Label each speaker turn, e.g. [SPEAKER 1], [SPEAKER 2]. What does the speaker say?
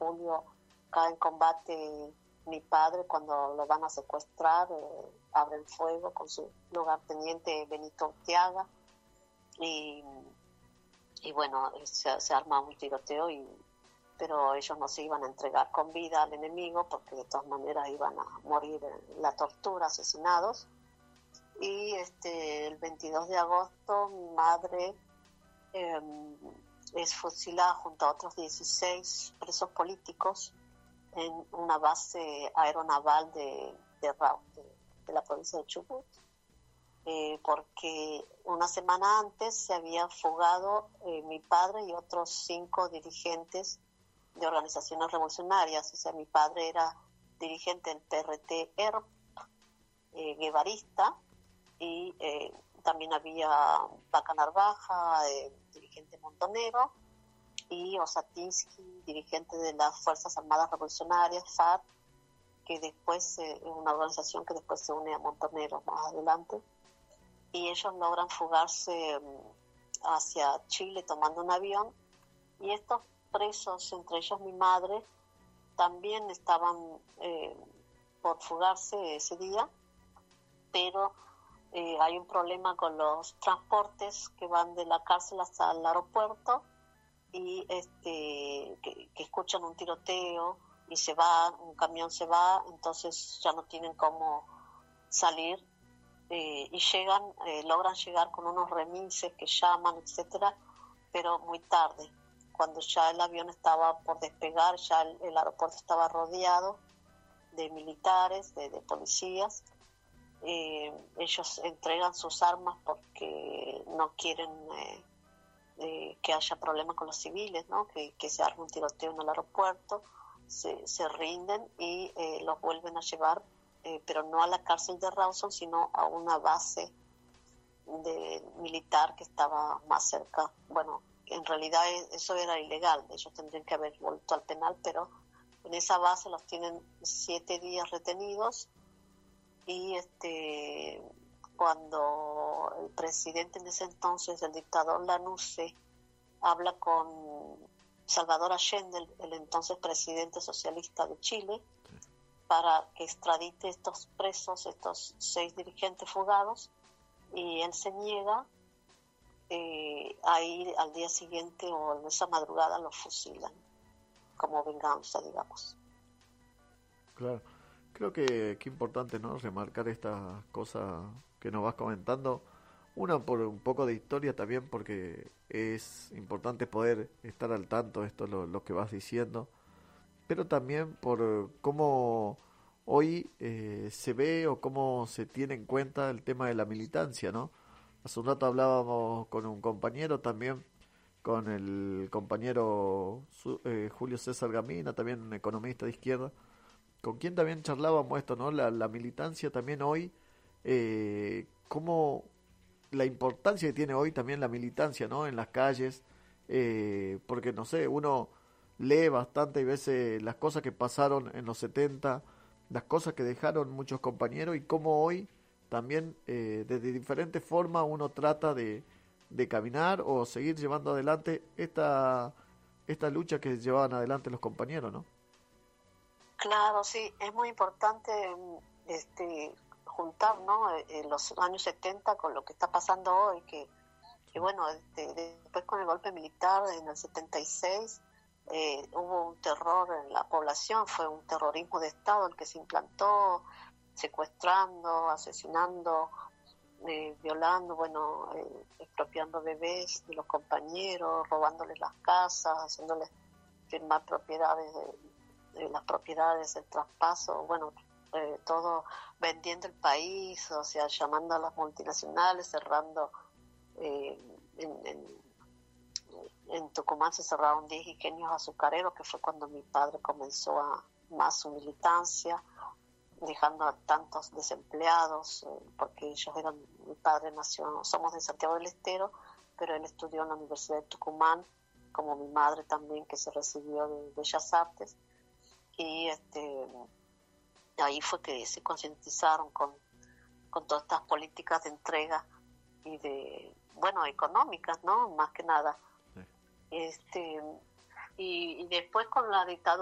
[SPEAKER 1] julio cae en combate mi padre cuando lo van a secuestrar, abren fuego con su lugarteniente Benito Urteaga y bueno, se arma un tiroteo, pero ellos no se iban a entregar con vida al enemigo porque de todas maneras iban a morir en la tortura, asesinados. Y el 22 de agosto mi madre es fusilada junto a otros 16 presos políticos en una base aeronaval de la provincia de Chubut, porque una semana antes se había fugado mi padre y otros 5 dirigentes de organizaciones revolucionarias. O sea, mi padre era dirigente del PRT-ERP, guevarista, y también había Vaca Narvaja, dirigente montonero, y Osatinsky, dirigente de las Fuerzas Armadas Revolucionarias, FARC, que después es una organización que después se une a Montoneros más adelante, y ellos logran fugarse hacia Chile tomando un avión, y estos presos, entre ellos mi madre, también estaban por fugarse ese día, pero hay un problema con los transportes que van de la cárcel hasta el aeropuerto y que escuchan un tiroteo y se va, un camión se va, entonces ya no tienen cómo salir y logran llegar con unos remises que llaman, etcétera, pero muy tarde, cuando ya el avión estaba por despegar, ya el aeropuerto estaba rodeado de militares, de policías. Ellos entregan sus armas porque no quieren que haya problemas con los civiles, ¿no? Que se arme un tiroteo en el aeropuerto, se rinden y los vuelven a llevar, pero no a la cárcel de Rawson, sino a una base militar que estaba más cerca. Bueno, en realidad eso era ilegal, ellos tendrían que haber vuelto al penal, pero en esa base los tienen 7 días retenidos. Y cuando el presidente en ese entonces, el dictador Lanusse, habla con Salvador Allende, el entonces presidente socialista de Chile, para que extradite estos presos, estos 6 dirigentes fugados, y él se niega, a ir al día siguiente o en esa madrugada los fusilan, como venganza, digamos.
[SPEAKER 2] Claro. Creo que importante, ¿no? Remarcar estas cosas que nos vas comentando. Una, por un poco de historia también, porque es importante poder estar al tanto de esto, lo que vas diciendo. Pero también por cómo hoy se ve o cómo se tiene en cuenta el tema de la militancia, ¿no? Hace un rato hablábamos con un compañero también, con el compañero Julio César Gamina, también un economista de izquierda, con quien también charlábamos esto, ¿no? La militancia también hoy, cómo la importancia que tiene hoy también la militancia, ¿no? En las calles, porque no sé, uno lee bastante y veces las cosas que pasaron en los 70, las cosas que dejaron muchos compañeros y cómo hoy también desde diferentes formas uno trata de caminar o seguir llevando adelante esta lucha que llevaban adelante los compañeros, ¿no?
[SPEAKER 1] Claro, sí, es muy importante juntar, ¿no? Los años 70 con lo que está pasando hoy, que bueno, después con el golpe militar en el 76 hubo un terror en la población, fue un terrorismo de Estado el que se implantó, secuestrando, asesinando, violando, bueno, expropiando bebés de los compañeros, robándoles las casas, haciéndoles firmar propiedades las propiedades, el traspaso, bueno, todo vendiendo el país, o sea, llamando a las multinacionales, cerrando, en Tucumán se cerraron 10 ingenios azucareros, que fue cuando mi padre comenzó más su militancia, dejando a tantos desempleados, porque mi padre somos de Santiago del Estero, pero él estudió en la Universidad de Tucumán, como mi madre también, que se recibió de Bellas Artes, y ahí fue que se concientizaron con todas estas políticas de entrega y económicas, ¿no? Más que nada. Sí. Y después con la dictadura